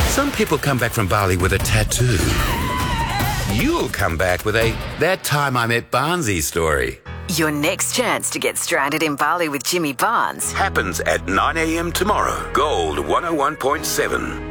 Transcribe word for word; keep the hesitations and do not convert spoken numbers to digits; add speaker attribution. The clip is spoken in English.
Speaker 1: Some people come back from Bali with a tattoo. You'll come back with a "that time I met Barnsey" story.
Speaker 2: Your next chance to get stranded in Bali with Jimmy Barnes
Speaker 1: Happens at nine a.m. tomorrow. Gold one oh one point seven.